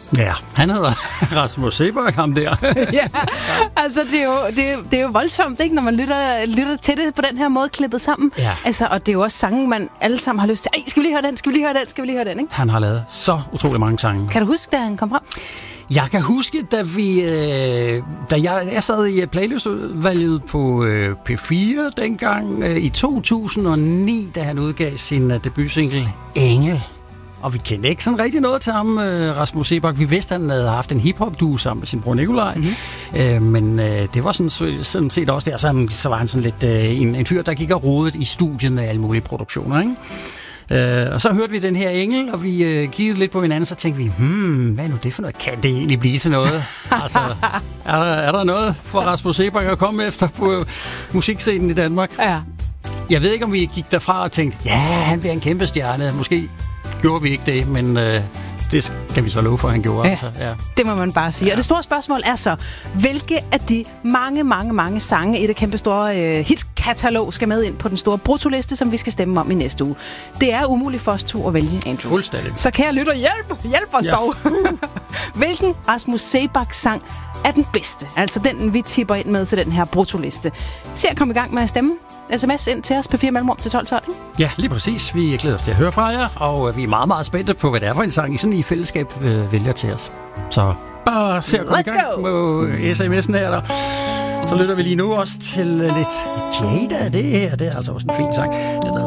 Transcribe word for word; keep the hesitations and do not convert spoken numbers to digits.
Ja, han hedder Rasmus Seebach, ham der. Ja, altså det er, jo, det, er, det er jo voldsomt, ikke, når man lytter, lytter til det på den her måde, klippet sammen. Ja. Altså, og det er jo også sange, man alle sammen har lyst til. Ej, skal vi lige høre den, skal vi lige høre den, skal vi lige høre den, ikke? Han har lavet så utrolig mange sange. Kan du huske, da han kom frem? Jeg kan huske, da vi, øh, da jeg, jeg sad i playlistudvalget på øh, P fire dengang øh, i to tusind og ni, da han udgav sin uh, debutsingle Engel. Og vi kendte ikke sådan rigtig noget til ham, øh, Rasmus Seebach. Vi vidste, at han havde haft en hiphop-duo sammen med sin bror Nikolaj. Mm-hmm. Øh, men øh, det var sådan, sådan set også der, så, så var han sådan lidt øh, en, en fyr, der gik og rodede i studiet med alle mulige produktioner, ikke? Uh, og så hørte vi den her Engel, og vi uh, kiggede lidt på hinanden, så tænkte vi, hmm, hvad er nu det for noget? Kan det egentlig blive til noget? altså, er der, er der noget for Rasmus Seebach at komme efter på musikscenen i Danmark? Ja. Jeg ved ikke, om vi gik derfra og tænkte, ja, han bliver en kæmpe stjerne. Måske gjorde vi ikke det, men uh, det kan vi så love for, at han gjorde. Ja, altså, ja. Det må man bare sige. Ja. Og det store spørgsmål er så, hvilke af de mange, mange, mange sange i det kæmpe store øh, hitkatalog skal med ind på den store brutoliste, som vi skal stemme om i næste uge? Det er umuligt for os to at vælge, Andrew. Fuldstændig. Så kære lytter, hjælp! Hjælp os ja. dog! Hvilken Rasmus Seebach-sang er den bedste? Altså den, vi tipper ind med til den her brutoliste. Se at komme i gang med at stemme. Sms ind til os på fire mellemrum til tolv tolv. Ja, lige præcis. Vi glæder os til at høre fra jer, og vi er meget, meget spændte på, hvad det er for en sang, I sådan i fællesskab øh, vælger til os. Så bare se at komme Let's i gang med sms'en her. Der. Så lytter vi lige nu også til lidt Jada. Det her, det er altså også en fin sang. Den